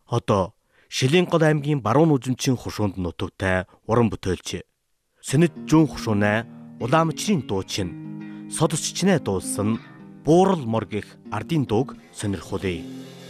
Одоо Шилэнгол аймгийн баруун үзэмчийн хушуунд нутагтай уран бүтээлч Сэнэт Жун хушуунай Улаамчийн дуучин Содосчнээ дуулсан Буурал мор гэх ардын дууг сонирхуулъя.